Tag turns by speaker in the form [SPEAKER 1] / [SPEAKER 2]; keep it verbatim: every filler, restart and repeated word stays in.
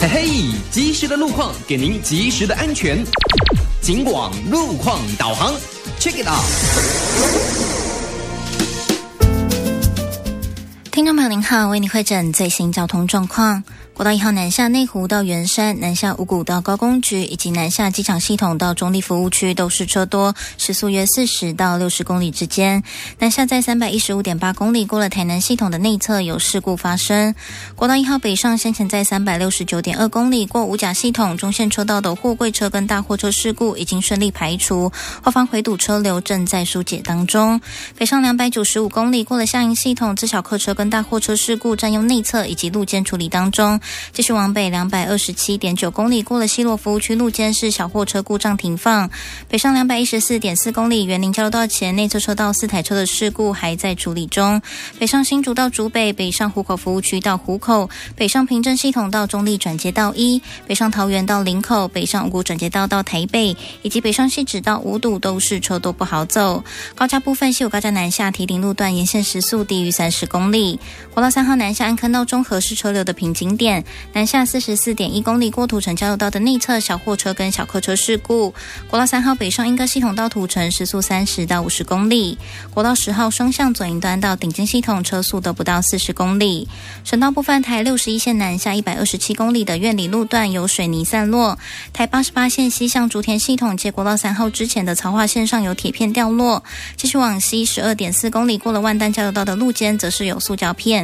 [SPEAKER 1] 嘿嘿，及时的路况给您及时的安全。警广路况导航 ，check it out。
[SPEAKER 2] 听众朋友您好，为您汇诊最新交通状况。国道一号南下内湖到圆山，南下五股到高工局，以及南下机场系统到中立服务区都是车多，时速约四十到六十公里之间。南下在 三百一十五点八公里过了台南系统的内侧有事故发生。国道一号北上先前在 三百六十九点二公里过五甲系统中线车道的货柜车跟大货车事故已经顺利排除，后方回堵车流正在疏解当中。北上两百九十五公里过了下营系统自小客车跟大货车事故占用内侧以及路肩处理当中。继续往北 两百二十七点九公里过了西螺服务区路肩是小货车故障停放。北上 两百一十四点四公里园林交流道前内侧车道四台车的事故还在处理中。北上新竹到竹北，北上湖口服务区到湖口，北上平镇系统到中立转接道一，北上桃园到林口，北上五股转接道到台北，以及北上汐止到五堵都是车多不好走。高架部分西武高架南下堤顶路段沿线时速低于三十公里。国道三号南下安坑到中和是车流的瓶颈点，南下 四十四点一公里过土城交流道的内侧小货车跟小客车事故。国道三号北上莺歌系统到土城时速三十到五十公里。国道十号双向左营端到顶尖系统车速都不到四十公里。省道部分台六十一线南下一百二十七公里的苑里路段有水泥散落。台八十八线西向竹田系统接国道三号之前的曹化线上有铁片掉落。继续往西 十二点四公里过了万丹交流道的路肩则是有塑胶片。